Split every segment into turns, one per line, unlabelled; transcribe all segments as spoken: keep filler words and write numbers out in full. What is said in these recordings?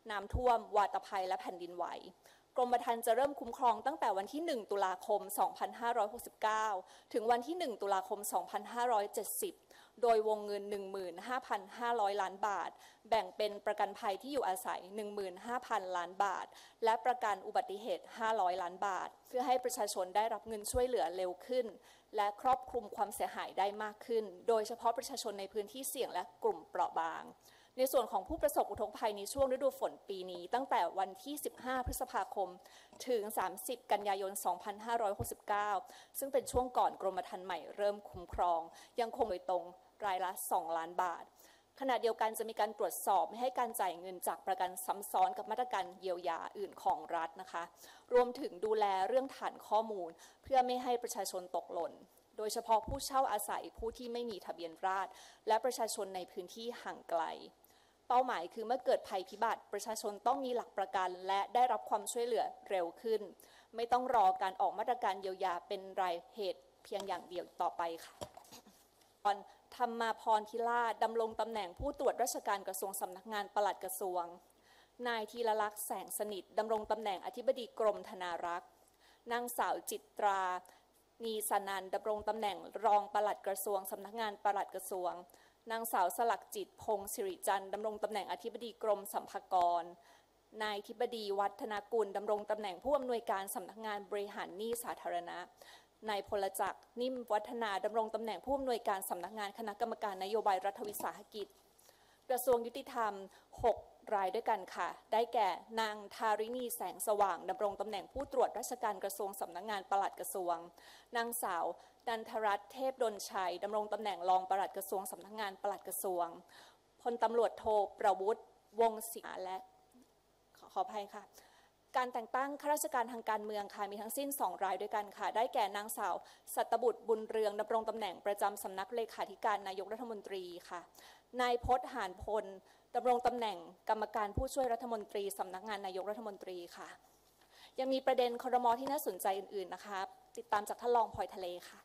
น้ำท่วมวาตภัยและแผ่นดินไหวกรมธรรม์จะเริ่มคุ้มครองตั้งแต่วันที่หนึ่งตุลาคมสองพันห้าร้อยหกสิบเก้าถึงวันที่หนึ่งตุลาคมสองพันห้าร้อยเจ็ดสิบโดยวงเงิน หนึ่งหมื่นห้าพันห้าร้อย ล้านบาทแบ่งเป็นประกันภัยที่อยู่อาศัย หนึ่งหมื่นห้าพัน ล้านบาทและประกันอุบัติเหตุห้าร้อยล้านบาทเพื่อให้ประชาชนได้รับเงินช่วยเหลือเร็วขึ้นและครอบคลุมความเสียหายได้มากขึ้นโดยเฉพาะประชาชนในพื้นที่เสี่ยงและกลุ่มเปราะบางในส่วนของผู้ประสบอุทกภัยในช่วงฤดูฝนปีนี้ตั้งแต่วันที่สิบห้าพฤษภาคมถึงสามสิบกันยายนสองพันห้าร้อยหกสิบเก้าซึ่งเป็นช่วงก่อนกรมธรรม์ใหม่เริ่มคุ้มครองยังคงโดยตรงรายละสองล้านบาทขณะเดียวกันจะมีการตรวจสอบไม่ให้การจ่ายเงินจากประกันซ้ำซ้อนกับมาตรการเยียวยาอื่นของรัฐนะคะรวมถึงดูแลเรื่องฐานข้อมูลเพื่อไม่ให้ประชาชนตกหล่นโดยเฉพาะผู้เช่าอาศัยผู้ที่ไม่มีทะเบียนราษฎร์และประชาชนในพื้นที่ห่างไกลเป้าหมายคือเมื่อเกิดภัยพิบัติประชาชนต้องมีหลักประกันและได้รับความช่วยเหลือเร็วขึ้นไม่ต้องรอการออกมาตรการเยียวยาเป็นรายเหตุเพียงอย่างเดียวต่อไปค่ะธรรมาพรธิราชดำรงตำแหน่งผู้ตรวจราชการกระทรวงสำนักงานปลัดกระทรวงนายธีรลักษณ์แสงสนิทดำรงตำแหน่งอธิบดีกรมธนารักษ์นางสาวจิตรานีสนันดำรงตำแหน่งรองปลัดกระทรวงสำนักงานปลัดกระทรวงนางสาวสลักจิตพงศ์สิริจันทร์ดำรงตำแหน่งอธิบดีกรมสรรพากรนายธิบดีวัฒนากุลดำรงตำแหน่งผู้อำนวยการสำนักงานบริหารหนี้สาธารณะนายพลจักรนิ่มวัฒนาดำรงตำแหน่งผู้อำนวยการสำนักงานคณะกรรมการนโยบายรัฐวิสาหกิจกระทรวงยุติธรรมหกรายด้วยกันค่ะได้แก่นางธาริณีแสงสว่างดำรงตำแหน่งผู้ตรวจราชการกระทรวงสำนักงานปลัดกระทรวงนางสาวนันทรัตน์เทพดลชัยดำรงตำแหน่งรองปลัดกระทรวงสำนักงานปลัดกระทรวงพลตำรวจโทประวุฒิวงศ์ศิลาและขอขออภัยค่ะการแต่งตั้งข้าราชการทางการเมืองค่ะมีทั้งสิ้นสองรายด้วยกันค่ะได้แก่นางสาวสัตบุตรบุญเรืองดำรงตำแหน่งประจำสำนักเลขาธิการนายกรัฐมนตรีค่ะนายพจน์หานพลดำรงตำแหน่งกรรมการผู้ช่วยรัฐมนตรีสำนักงานนายกรัฐมนตรีค่ะยังมีประเด็นครม.ที่น่าสนใจอื่นๆนะคะติดตามจากท่านรองพลอยทะเลค่ะ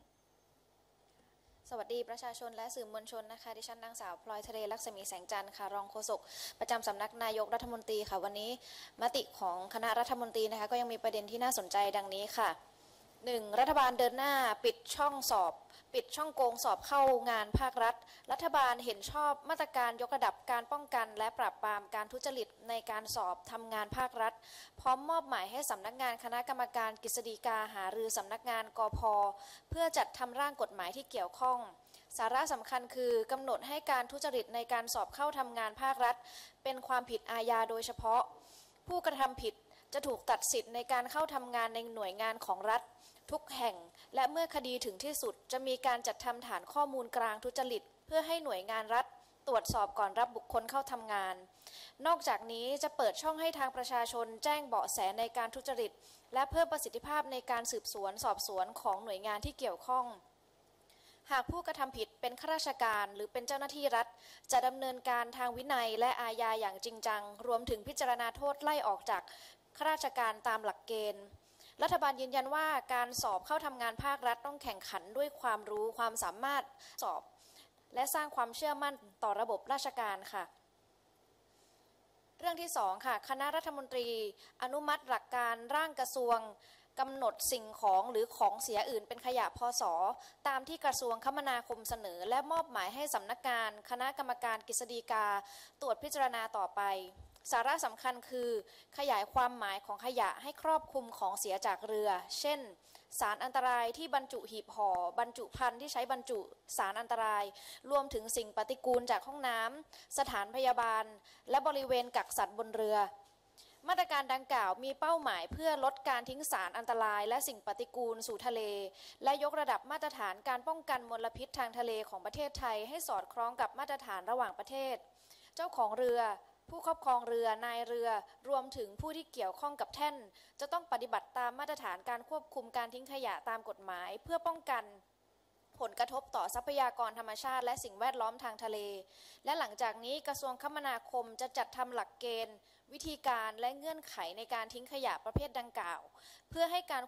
สวัสดีประชาชนและสื่อมวลชนนะคะดิฉันนางสาวพลอยทะเลลักษมีแสงจันทร์ค่ะรองโฆษกประจำสำนักนายกรัฐมนตรีค่ะวันนี้มติของคณะรัฐมนตรีนะคะก็ยังมีประเด็นที่น่าสนใจดังนี้ค่ะหนึ่งรัฐบาลเดินหน้าปิดช่องสอบปิดช่องโกงสอบเข้างานภาครัฐรัฐบาลเห็นชอบมาตรการยกระดับการป้องกันและปราบปรามการทุจริตในการสอบทำงานภาครัฐพร้อมมอบหมายให้สำนักงานคณะกรรมการกฤษฎีกาหารือสำนักงานกพ.เพื่อจัดทำร่างกฎหมายที่เกี่ยวข้องสาระสำคัญคือกำหนดให้การทุจริตในการสอบเข้าทำงานภาครัฐเป็นความผิดอาญาโดยเฉพาะผู้กระทำผิดจะถูกตัดสิทธิ์ในการเข้าทำงานในหน่วยงานของรัฐทุกแห่งและเมื่อคดีถึงที่สุดจะมีการจัดทำฐานข้อมูลกลางทุจริตเพื่อให้หน่วยงานรัฐตรวจสอบก่อนรับบุคคลเข้าทำงานนอกจากนี้จะเปิดช่องให้ทางประชาชนแจ้งเบาะแสในการทุจริตและเพิ่มประสิทธิภาพในการสืบสวนสอบสวนของหน่วยงานที่เกี่ยวข้องหากผู้กระทำผิดเป็นข้าราชการหรือเป็นเจ้าหน้าที่รัฐจะดำเนินการทางวินัยและอาญาอย่างจริงจังรวมถึงพิจารณาโทษไล่ออกจากข้าราชการตามหลักเกณฑ์รัฐบาลยืนยันว่าการสอบเข้าทำงานภาครัฐต้องแข่งขันด้วยความรู้ความสามารถสอบและสร้างความเชื่อมั่นต่อระบบราชการค่ะเรื่องที่สองค่ะคณะรัฐมนตรีอนุมัติหลักการร่างกระทรวงกำหนดสิ่งของหรือของเสียอื่นเป็นขยะพศตามที่กระทรวงคมนาคมเสนอและมอบหมายให้สำนักงานคณะกรรมการกฤษฎีกาตรวจพิจารณาต่อไปสาระสำคัญคือขยายความหมายของขยะให้ครอบคลุมของเสียจากเรือเช่นสารอันตรายที่บรรจุหีบห่อบรรจุภัณฑ์ที่ใช้บรรจุสารอันตรายรวมถึงสิ่งปฏิกูลจากห้องน้ำสถานพยาบาลและบริเวณกักสัตว์บนเรือมาตรการดังกล่าวมีเป้าหมายเพื่อลดการทิ้งสารอันตรายและสิ่งปฏิกูลสู่ทะเลและยกระดับมาตรฐานการป้องกันมลพิษทางทะเลของประเทศไทยให้สอดคล้องกับมาตรฐานระหว่างประเทศเจ้าของเรือผู้ครอบครองเรือนายเรือรวมถึงผู้ที่เกี่ยวข้องกับแท่นจะต้องปฏิบัติตามมาตรฐานการควบคุมการทิ้งขยะตามกฎหมายเพื่อป้องกันผลกระทบต่อทรัพยากรธรรมชาติและสิ่งแวดล้อมทางทะเลและหลังจากนี้กระทรวงคมนาคมจะจัดทำหลักเกณฑ์วิธีการและเงื่อนไขในการทิ้งขยะประเภทดังกล่าวเพื่อให้การ